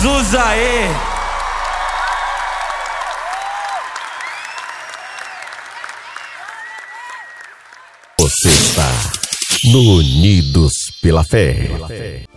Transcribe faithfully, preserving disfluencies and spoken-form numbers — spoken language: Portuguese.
Jesus aê! Você está no Unidos pela Fé.